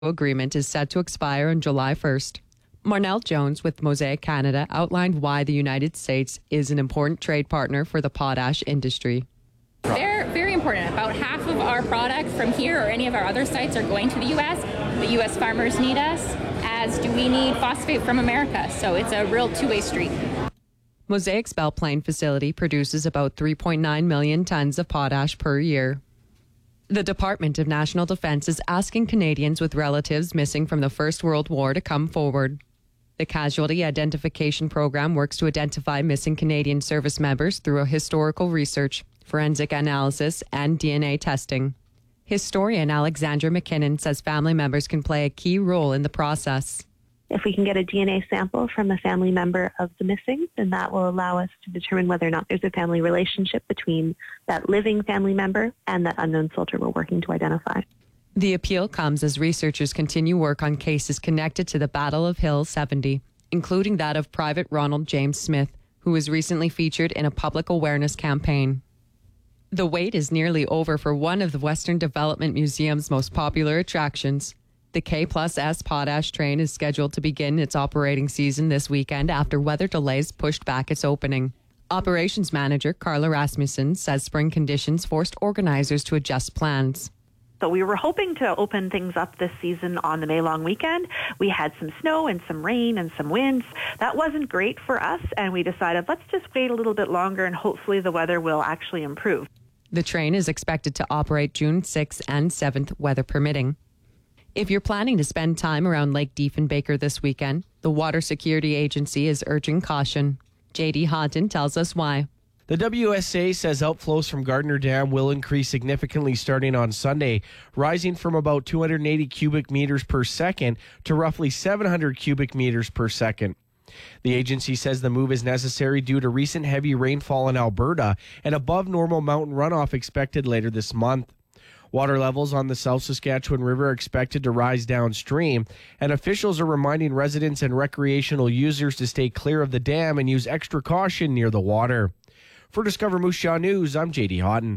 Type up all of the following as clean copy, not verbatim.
agreement is set to expire on July 1st. Marnell Jones with Mosaic Canada outlined why the United States is an important trade partner for the potash industry. They're very important. About half of our product from here or any of our other sites are going to the U.S. The U.S. farmers need us, as do we need phosphate from America. So it's a real two-way street. Mosaic's Belle Plaine facility produces about 3.9 million tons of potash per year. The Department of National Defence is asking Canadians with relatives missing from the First World War to come forward. The Casualty Identification Program works to identify missing Canadian service members through historical research, forensic analysis, and DNA testing. Historian Alexandra McKinnon says family members can play a key role in the process. If we can get a DNA sample from a family member of the missing, then that will allow us to determine whether or not there's a family relationship between that living family member and that unknown soldier we're working to identify. The appeal comes as researchers continue work on cases connected to the Battle of Hill 70, including that of Private Ronald James Smith, who was recently featured in a public awareness campaign. The wait is nearly over for one of the Western Development Museum's most popular attractions. The K+S potash train is scheduled to begin its operating season this weekend after weather delays pushed back its opening. Operations manager Carla Rasmussen says spring conditions forced organizers to adjust plans. So we were hoping to open things up this season on the May long weekend. We had some snow and some rain and some winds. That wasn't great for us, and we decided let's just wait a little bit longer and hopefully the weather will actually improve. The train is expected to operate June 6th and 7th, weather permitting. If you're planning to spend time around Lake Diefenbaker this weekend, the Water Security Agency is urging caution. J.D. Hodton tells us why. The WSA says outflows from Gardner Dam will increase significantly starting on Sunday, rising from about 280 cubic meters per second to roughly 700 cubic meters per second. The agency says the move is necessary due to recent heavy rainfall in Alberta and above normal mountain runoff expected later this month. Water levels on the South Saskatchewan River are expected to rise downstream, and officials are reminding residents and recreational users to stay clear of the dam and use extra caution near the water. For Discover Moose Jaw News, I'm J.D. Hodden.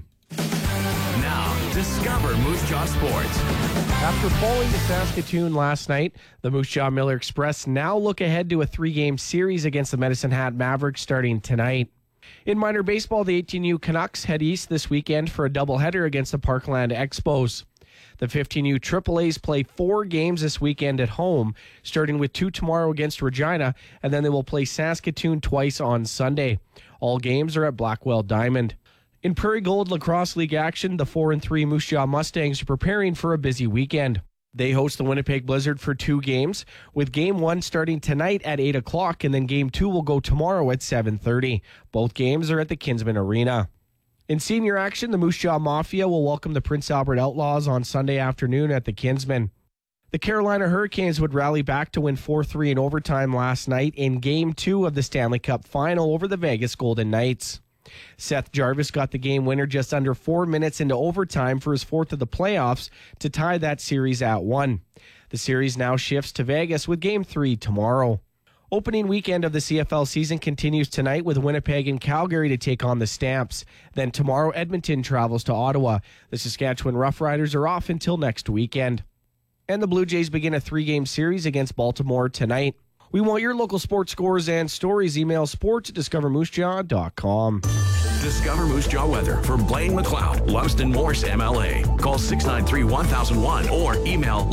Now, Discover Moose Jaw Sports. After falling to Saskatoon last night, the Moose Jaw Miller Express now look ahead to a 3-game series against the Medicine Hat Mavericks starting tonight. In minor baseball, the 18U Canucks head east this weekend for a doubleheader against the Parkland Expos. The 15U AAAs play 4 games this weekend at home, starting with 2 tomorrow against Regina, and then they will play Saskatoon twice on Sunday. All games are at Blackwell Diamond. In Prairie Gold Lacrosse League action, the 4-3 Moose Jaw Mustangs are preparing for a busy weekend. They host the Winnipeg Blizzard for 2 games, with Game 1 starting tonight at 8 o'clock, and then Game 2 will go tomorrow at 7:30. Both games are at the Kinsman Arena. In senior action, the Moose Jaw Mafia will welcome the Prince Albert Outlaws on Sunday afternoon at the Kinsman. The Carolina Hurricanes would rally back to win 4-3 in overtime last night in Game 2 of the Stanley Cup Final over the Vegas Golden Knights. Seth Jarvis got the game winner just under 4 minutes into overtime for his 4th of the playoffs to tie that series at 1. The series now shifts to Vegas with Game 3 tomorrow. Opening weekend of the CFL season continues tonight with Winnipeg and Calgary to take on the Stamps. Then tomorrow, Edmonton travels to Ottawa. The Saskatchewan Roughriders are off until next weekend. And the Blue Jays begin a 3-game series against Baltimore tonight. We want your local sports scores and stories. Email sports@discovermoosejaw.com. Discover Moose Jaw weather for Blaine McLeod, Lumsden Morse MLA. Call 693-1001 or email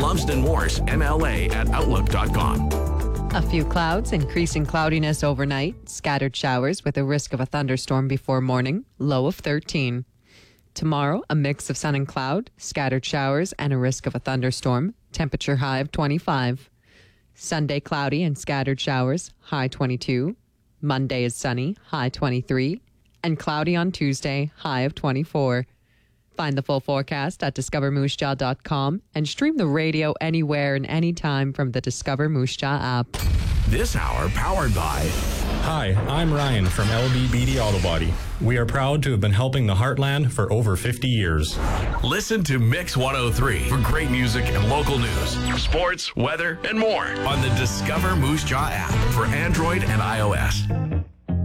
lumsdenmorsemla@outlook.com. A few clouds, increasing cloudiness overnight, scattered showers with a risk of a thunderstorm before morning, low of 13. Tomorrow, a mix of sun and cloud, scattered showers, and a risk of a thunderstorm, temperature high of 25. Sunday, cloudy and scattered showers, high 22. Monday is sunny, high 23. And cloudy on Tuesday, high of 24. Find the full forecast at discovermoosejaw.com and stream the radio anywhere and anytime from the Discover Moose Jaw app. This hour powered by... Hi, I'm Ryan from LBBD Auto Body. We are proud to have been helping the Heartland for over 50 years. Listen to Mix 103 for great music and local news, sports, weather, and more on the Discover Moose Jaw app for Android and iOS.